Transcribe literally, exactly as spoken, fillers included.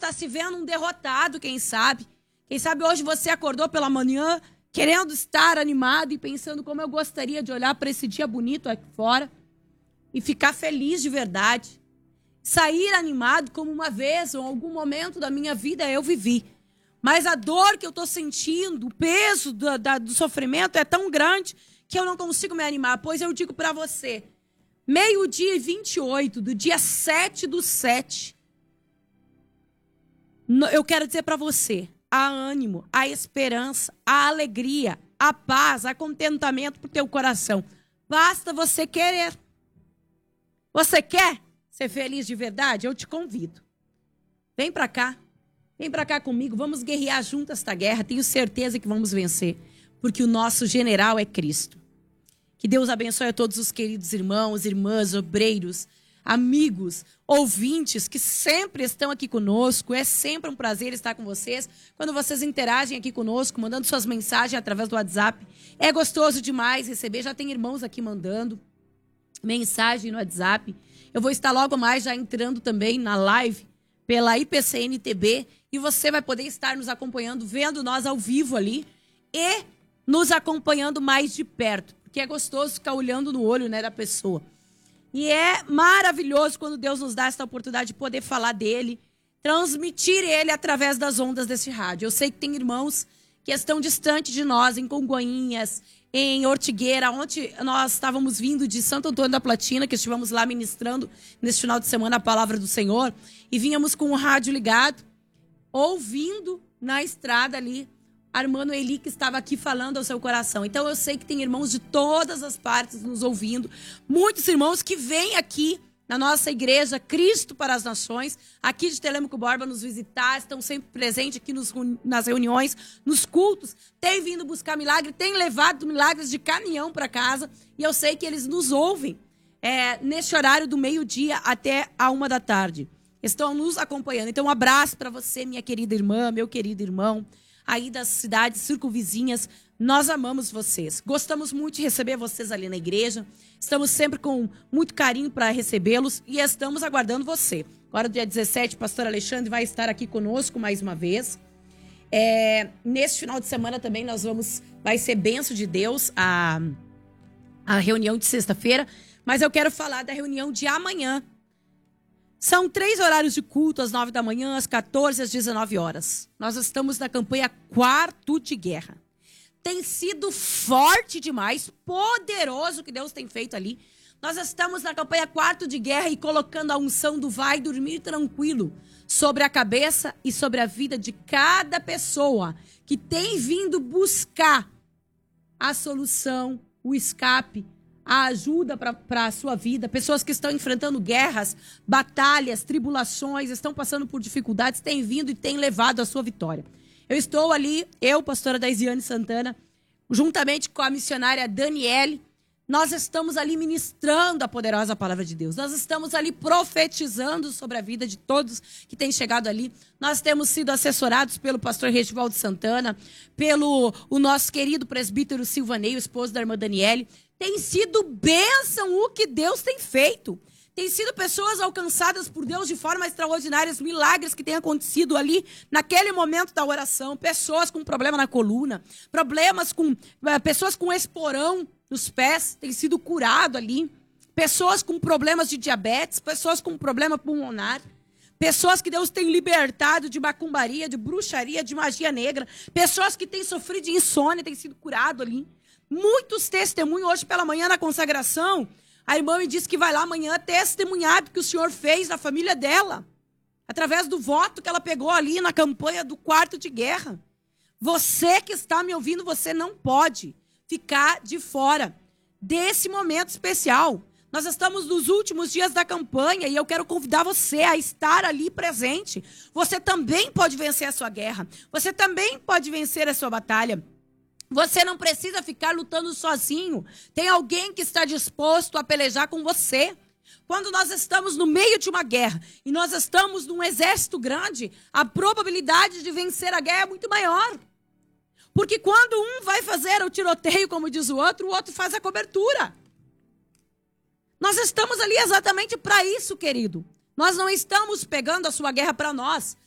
está se vendo um derrotado, quem sabe. Quem sabe hoje você acordou pela manhã querendo estar animado e pensando como eu gostaria de olhar para esse dia bonito aqui fora e ficar feliz de verdade. Sair animado como uma vez ou algum momento da minha vida eu vivi. Mas a dor que eu estou sentindo, o peso do, da, do sofrimento é tão grande que eu não consigo me animar. Pois eu digo para você, meio-dia e vinte e oito do dia sete do sete, eu quero dizer para você, há ânimo, há esperança, há alegria, há paz, há contentamento pro teu coração. Basta você querer. Você quer ser feliz de verdade? Eu te convido. Vem para cá. Vem para cá comigo. Vamos guerrear junto esta guerra. Tenho certeza que vamos vencer. Porque o nosso general é Cristo. Que Deus abençoe a todos os queridos irmãos, irmãs, obreiros, amigos, ouvintes que sempre estão aqui conosco. É sempre um prazer estar com vocês. Quando vocês interagem aqui conosco, mandando suas mensagens através do WhatsApp. É gostoso demais receber. Já tem irmãos aqui mandando mensagem no WhatsApp. Eu vou estar logo mais já entrando também na live pela I P C N T B e você vai poder estar nos acompanhando, vendo nós ao vivo ali e nos acompanhando mais de perto, porque é gostoso ficar olhando no olho, né, da pessoa. E é maravilhoso quando Deus nos dá essa oportunidade de poder falar dele, transmitir ele através das ondas desse rádio. Eu sei que tem irmãos que estão distantes de nós, em Congonhas, em Ortigueira, onde nós estávamos vindo de Santo Antônio da Platina, que estivemos lá ministrando neste final de semana a palavra do Senhor, e vínhamos com o rádio ligado, ouvindo na estrada ali, a irmã Noeli que estava aqui falando ao seu coração. Então eu sei que tem irmãos de todas as partes nos ouvindo, muitos irmãos que vêm aqui na nossa igreja, Cristo para as Nações, aqui de Telêmaco Borba, nos visitar, estão sempre presentes aqui nos, nas reuniões, nos cultos, têm vindo buscar milagre, têm levado milagres de caminhão para casa, e eu sei que eles nos ouvem é, neste horário do meio-dia até a uma da tarde. Estão nos acompanhando. Então, um abraço para você, minha querida irmã, meu querido irmão, aí das cidades circunvizinhas. Nós amamos vocês. Gostamos muito de receber vocês ali na igreja. Estamos sempre com muito carinho para recebê-los e estamos aguardando você. Agora, dia dezessete, o pastor Alexandre vai estar aqui conosco mais uma vez. É, nesse final de semana também nós vamos... Vai ser bênção de Deus a, a reunião de sexta-feira. Mas eu quero falar da reunião de amanhã. São três horários de culto, às nove da manhã, às quatorze, às dezenove horas. Nós estamos na campanha Quarto de Guerra. Tem sido forte demais, poderoso o que Deus tem feito ali. Nós estamos na campanha Quarto de Guerra e colocando a unção do vai dormir tranquilo sobre a cabeça e sobre a vida de cada pessoa que tem vindo buscar a solução, o escape, a ajuda para a sua vida. Pessoas que estão enfrentando guerras, batalhas, tribulações, estão passando por dificuldades, têm vindo e têm levado a sua vitória. Eu estou ali, eu, pastora Daisiane Santana, juntamente com a missionária Daniele, nós estamos ali ministrando a poderosa palavra de Deus. Nós estamos ali profetizando sobre a vida de todos que têm chegado ali. Nós temos sido assessorados pelo pastor Regivaldo Santana, pelo o nosso querido presbítero Silvaneio, esposo da irmã Daniele. Tem sido bênção o que Deus tem feito. Tem sido pessoas alcançadas por Deus de forma extraordinária, milagres que têm acontecido ali naquele momento da oração. Pessoas com problema na coluna, problemas com pessoas com esporão nos pés, têm sido curado ali. Pessoas com problemas de diabetes, pessoas com problema pulmonar, pessoas que Deus tem libertado de macumbaria, de bruxaria, de magia negra, pessoas que têm sofrido de insônia, têm sido curado ali. Muitos testemunhos hoje pela manhã na consagração. A irmã me disse que vai lá amanhã testemunhar do que o Senhor fez na família dela, através do voto que ela pegou ali na campanha do Quarto de Guerra. Você que está me ouvindo, você não pode ficar de fora desse momento especial. Nós estamos nos últimos dias da campanha e eu quero convidar você a estar ali presente. Você também pode vencer a sua guerra. Você também pode vencer a sua batalha. Você não precisa ficar lutando sozinho. Tem alguém que está disposto a pelejar com você. Quando nós estamos no meio de uma guerra e nós estamos num exército grande, a probabilidade de vencer a guerra é muito maior. Porque quando um vai fazer o tiroteio, como diz o outro, o outro faz a cobertura. Nós estamos ali exatamente para isso, querido. Nós não estamos pegando a sua guerra para nós.